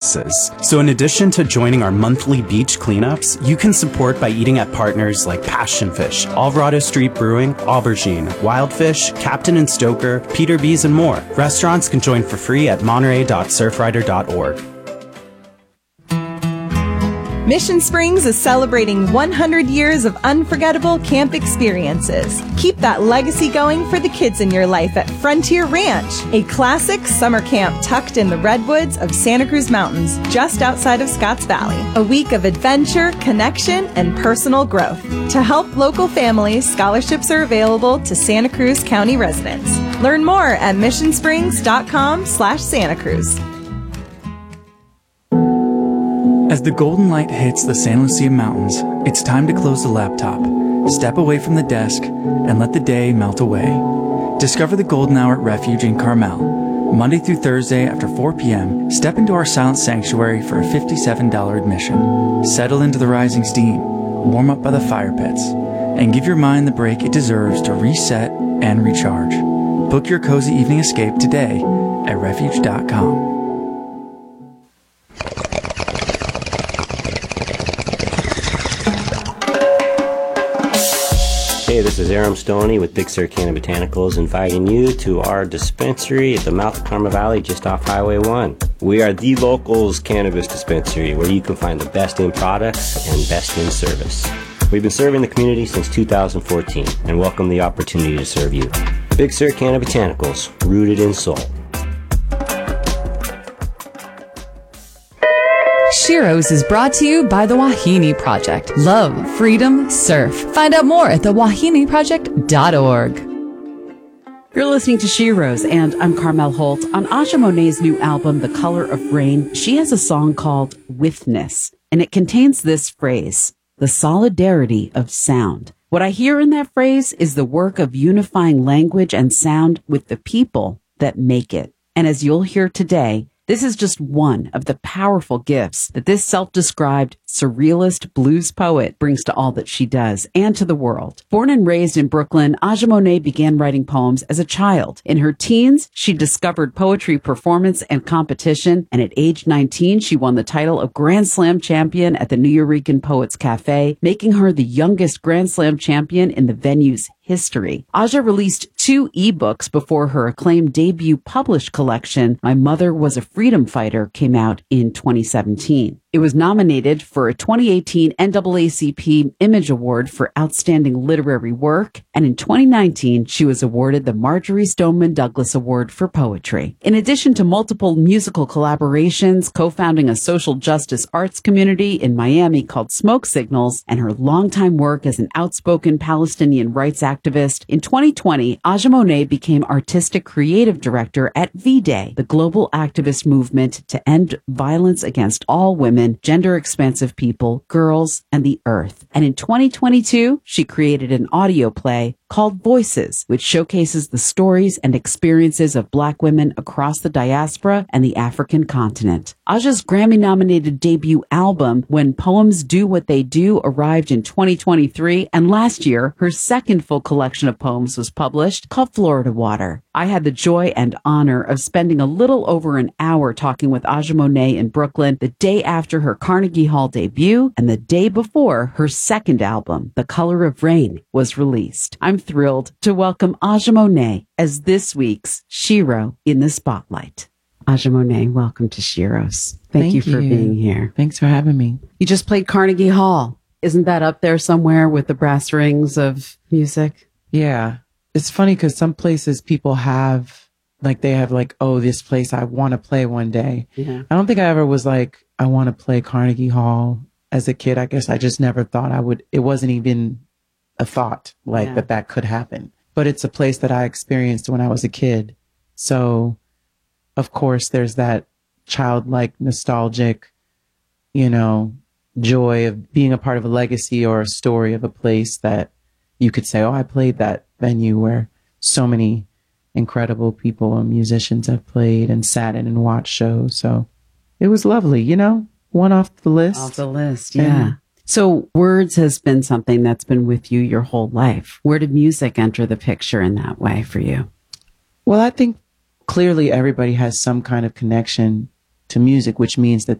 services. So in addition to joining our monthly beach cleanups, you can support by eating at partners like Passion Fish, Alvarado Street Brewing, Aubergine, Wildfish, Captain and Stoker, Peter B's, and more. Restaurants can join for free at monterey.surfrider.org. Mission Springs is celebrating 100 years of unforgettable camp experiences. Keep that legacy going for the kids in your life at Frontier Ranch, a classic summer camp tucked in the redwoods of Santa Cruz Mountains, just outside of Scotts Valley. A week of adventure, connection, and personal growth. To help local families, scholarships are available to Santa Cruz County residents. Learn more at missionsprings.com/Santa Cruz. As the golden light hits the San Lucia Mountains, it's time to close the laptop, step away from the desk, and let the day melt away. Discover the golden hour at Refuge in Carmel. Monday through Thursday after 4 p.m., step into our silent sanctuary for a $57 admission. Settle into the rising steam, warm up by the fire pits, and give your mind the break it deserves to reset and recharge. Book your cozy evening escape today at refuge.com. Hey, this is Aram Stoney with Big Sur Canna Botanicals, inviting you to our dispensary at the mouth of Carmel Valley, just off Highway 1. We are the locals cannabis dispensary, where you can find the best in products and best in service. We've been serving the community since 2014 and welcome the opportunity to serve you. Big Sur Canna Botanicals, rooted in soul. Shiro's is brought to you by the Wahine Project. Love, freedom, surf. Find out more at thewahineproject.org. You're listening to Shiro's, and I'm Carmel Holt. On Aja Monet's new album, The Color of Rain, she has a song called Withness, and it contains this phrase, the solidarity of sound. What I hear in that phrase is the work of unifying language and sound with the people that make it. And as you'll hear today, this is just one of the powerful gifts that this self-described surrealist blues poet brings to all that she does and to the world. Born and raised in Brooklyn, Aja Monet began writing poems as a child. In her teens, she discovered poetry performance and competition, and at age 19, she won the title of Grand Slam champion at the Nuyorican Poets Cafe, making her the youngest Grand Slam champion in the venue's history. Aja released 2 ebooks before her acclaimed debut published collection, My Mother Was a Freedom Fighter, came out in 2017. It was nominated for a 2018 NAACP Image Award for Outstanding Literary Work, and in 2019, she was awarded the Marjorie Stoneman Douglas Award for Poetry. In addition to multiple musical collaborations, co-founding a social justice arts community in Miami called Smoke Signals, and her longtime work as an outspoken Palestinian rights activist, in 2020, Aja Monet became Artistic Creative Director at V-Day, the global activist movement to end violence against all women, gender-expansive people, girls, and the earth. And in 2022, she created an audio play called Voices, which showcases the stories and experiences of Black women across the diaspora and the African continent. Aja's Grammy-nominated debut album, When Poems Do What They Do, arrived in 2023, and last year, her second full collection of poems was published, called Florida Water. I had the joy and honor of spending a little over an hour talking with Aja Monet in Brooklyn the day after her Carnegie Hall debut and the day before her second album, The Color of Rain, was released. I'm thrilled to welcome Aja Monet as this week's Shiro in the Spotlight. Aja Monet, welcome to Shiro's. Thank you for being here. Thanks for having me. You just played Carnegie Hall. Isn't that up there somewhere with the brass rings of music? Yeah. It's funny because some places people have, they have oh, this place I want to play one day. Yeah. I don't think I ever was like, I want to play Carnegie Hall as a kid. I guess I just never thought I would. It wasn't even a thought that could happen. But it's a place that I experienced when I was a kid. So, of course, there's that childlike, nostalgic, joy of being a part of a legacy or a story of a place that you could say, oh, I played that venue where so many incredible people and musicians have played and sat in and watched shows. So it was lovely, one off the list. Off the list, yeah. So words has been something that's been with you your whole life. Where did music enter the picture in that way for you? Well, I think clearly everybody has some kind of connection to music, which means that